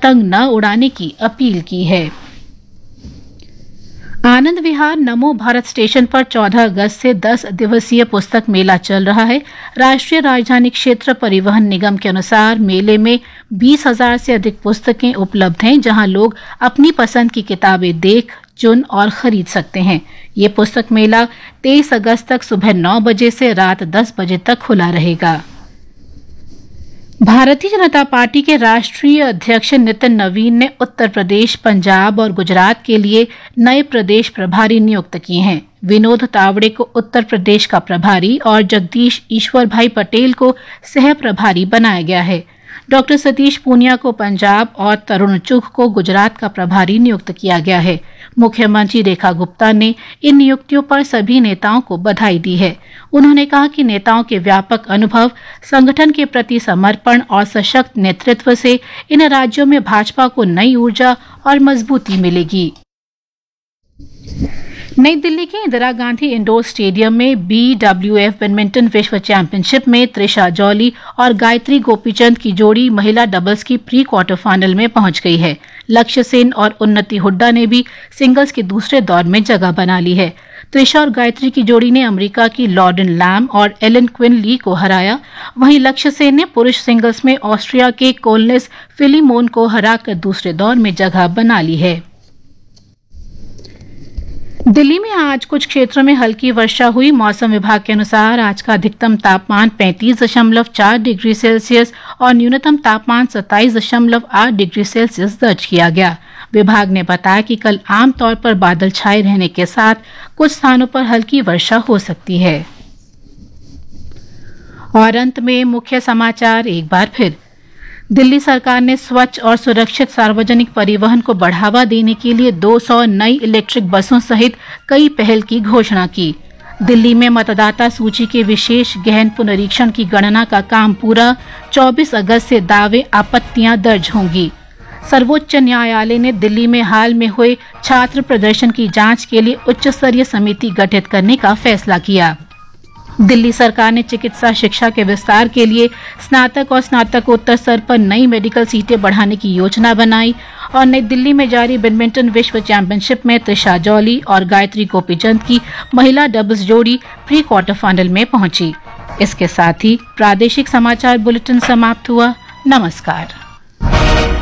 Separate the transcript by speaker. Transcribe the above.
Speaker 1: पतंग न उड़ाने की अपील की है। आनंद विहार नमो भारत स्टेशन पर 14 अगस्त से 10 दिवसीय पुस्तक मेला चल रहा है। राष्ट्रीय राजधानी क्षेत्र परिवहन निगम के अनुसार मेले में 20,000 से अधिक पुस्तकें उपलब्ध हैं, जहां लोग अपनी पसंद की किताबें देख, चुन और खरीद सकते हैं। ये पुस्तक मेला 23 अगस्त तक सुबह 9 बजे से रात 10 बजे तक खुला रहेगा। भारतीय जनता पार्टी के राष्ट्रीय अध्यक्ष नितिन नवीन ने उत्तर प्रदेश, पंजाब और गुजरात के लिए नए प्रदेश प्रभारी नियुक्त किए हैं। विनोद तावड़े को उत्तर प्रदेश का प्रभारी और जगदीश ईश्वर भाई पटेल को सह प्रभारी बनाया गया है। डॉक्टर सतीश पूनिया को पंजाब और तरुण चुघ को गुजरात का प्रभारी नियुक्त किया गया है। मुख्यमंत्री रेखा गुप्ता ने इन नियुक्तियों पर सभी नेताओं को बधाई दी है। उन्होंने कहा कि नेताओं के व्यापक अनुभव, संगठन के प्रति समर्पण और सशक्त नेतृत्व से इन राज्यों में भाजपा को नई ऊर्जा और मजबूती मिलेगी। नई दिल्ली के इंदिरा गांधी इंडोर स्टेडियम में BWF बैडमिंटन विश्व चैंपियनशिप में त्रिशा जॉली और गायत्री गोपीचंद की जोड़ी महिला डबल्स की प्री क्वार्टर फाइनल में पहुंच गई है। लक्ष्य सेन और उन्नति हुड्डा ने भी सिंगल्स के दूसरे दौर में जगह बना ली है। त्रिशा और गायत्री की जोड़ी ने अमेरिका की लॉर्डन लैम और एलन क्विन ली को हराया। वहीं लक्ष्य सेन ने पुरुष सिंगल्स में ऑस्ट्रिया के कोलनेस फिलिमोन को हराकर दूसरे दौर में जगह बना ली है। दिल्ली में आज कुछ क्षेत्रों में हल्की वर्षा हुई। मौसम विभाग के अनुसार आज का अधिकतम तापमान 35.4 डिग्री सेल्सियस और न्यूनतम तापमान 27.8 डिग्री सेल्सियस दर्ज किया गया। विभाग ने बताया कि कल आमतौर पर बादल छाए रहने के साथ कुछ स्थानों पर हल्की वर्षा हो सकती है। और अंत में मुख्य समाचार एक बार फिर। दिल्ली सरकार ने स्वच्छ और सुरक्षित सार्वजनिक परिवहन को बढ़ावा देने के लिए 200 नई इलेक्ट्रिक बसों सहित कई पहल की घोषणा की। दिल्ली में मतदाता सूची के विशेष गहन पुनरीक्षण की गणना का काम पूरा। 24 अगस्त से दावे आपत्तियां दर्ज होंगी। सर्वोच्च न्यायालय ने दिल्ली में हाल में हुए छात्र प्रदर्शन की जांच के लिए उच्च स्तरीय समिति गठित करने का फैसला किया। दिल्ली सरकार ने चिकित्सा शिक्षा के विस्तार के लिए स्नातक और स्नातकोत्तर स्तर पर नई मेडिकल सीटें बढ़ाने की योजना बनाई। और नई दिल्ली में जारी बैडमिंटन विश्व चैंपियनशिप में त्रिशा जॉली और गायत्री गोपीचंद की महिला डबल्स जोड़ी प्री क्वार्टर फाइनल में पहुंची। इसके साथ ही प्रादेशिक समाचार बुलेटिन समाप्त हुआ। नमस्कार।